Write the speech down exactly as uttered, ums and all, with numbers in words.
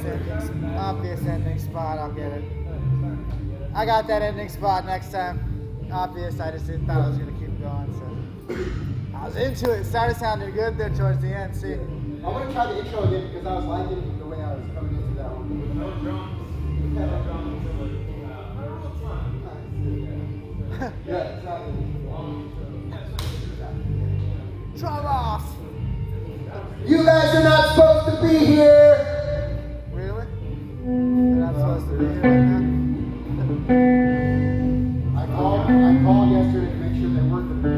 ending, obvious ending spot. I'll get it. I got that ending spot next time. Obvious. I just didn't thought I was gonna keep going, so I was into it. It started sounding good there towards the end. See. I want to try the intro again because I was liking the way I was coming into that one. No drums. No drums. Yeah, exactly. Drum off. You guys are not supposed to be here. Really? They're not supposed to be here right now. I called. I called yesterday to make sure they weren't the